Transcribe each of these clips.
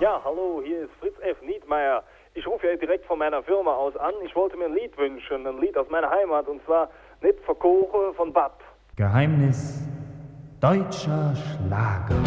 Ja, hallo, hier ist Fritz F. Niedmeyer. Ich rufe ja direkt von meiner Firma aus an. Ich wollte mir ein Lied wünschen, ein Lied aus meiner Heimat, und zwar Nicht verkochen von Bab. Geheimnis deutscher Schlager.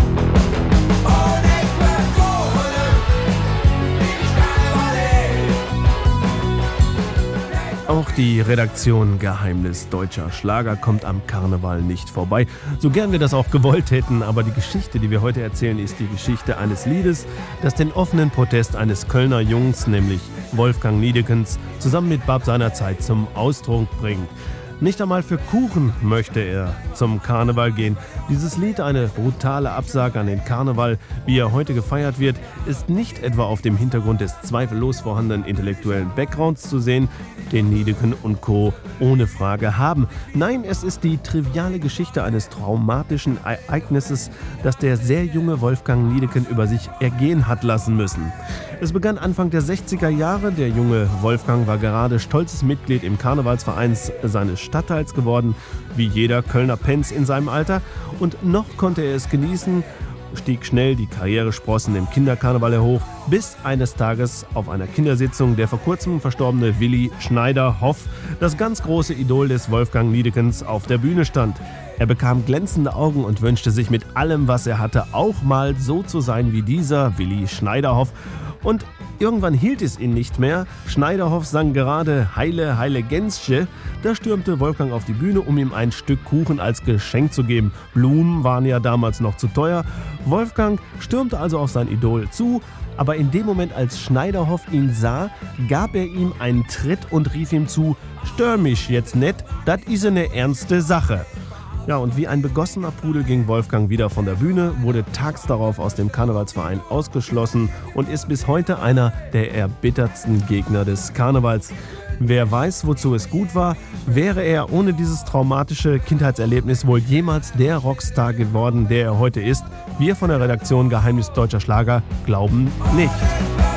Auch die Redaktion Geheimnis deutscher Schlager kommt am Karneval nicht vorbei. So gern wir das auch gewollt hätten, aber die Geschichte, die wir heute erzählen, ist die Geschichte eines Liedes, das den offenen Protest eines Kölner Jungs, nämlich Wolfgang Niedekens, zusammen mit Bab seinerzeit zum Ausdruck bringt. Nicht einmal für Kuchen möchte er zum Karneval gehen. Dieses Lied, eine brutale Absage an den Karneval, wie er heute gefeiert wird, ist nicht etwa auf dem Hintergrund des zweifellos vorhandenen intellektuellen Backgrounds zu sehen, den Niedeken und Co. ohne Frage haben. Nein, es ist die triviale Geschichte eines traumatischen Ereignisses, das der sehr junge Wolfgang Niedeken über sich ergehen hat lassen müssen. Es begann Anfang der 60er Jahre. Der junge Wolfgang war gerade stolzes Mitglied im Karnevalsverein seines Stadtteils geworden, wie jeder Kölner Penz in seinem Alter. Und noch konnte er es genießen, stieg schnell die Karrieresprossen im Kinderkarneval hoch, bis eines Tages auf einer Kindersitzung der vor kurzem verstorbene Willi Schneider-Hoff, das ganz große Idol des Wolfgang Niedekens, auf der Bühne stand. Er bekam glänzende Augen und wünschte sich mit allem, was er hatte, auch mal so zu sein wie dieser Willi Schneider-Hoff. Und irgendwann hielt es ihn nicht mehr. Schneider-Hoff sang gerade Heile, Heile Gänsche. Da stürmte Wolfgang auf die Bühne, um ihm ein Stück Kuchen als Geschenk zu geben. Blumen waren ja damals noch zu teuer. Wolfgang stürmte also auf sein Idol zu, aber in dem Moment, als Schneider-Hoff ihn sah, gab er ihm einen Tritt und rief ihm zu: Stör mich jetzt nicht, das ist eine ernste Sache. Ja, und wie ein begossener Pudel ging Wolfgang wieder von der Bühne, wurde tags darauf aus dem Karnevalsverein ausgeschlossen und ist bis heute einer der erbittertsten Gegner des Karnevals. Wer weiß, wozu es gut war, wäre er ohne dieses traumatische Kindheitserlebnis wohl jemals der Rockstar geworden, der er heute ist? Wir von der Redaktion Geheimnis deutscher Schlager glauben nicht.